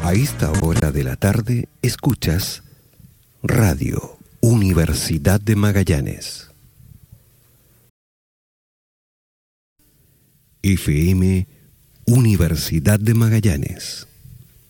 A esta hora de la tarde escuchas Radio Universidad de Magallanes. FM Universidad de Magallanes.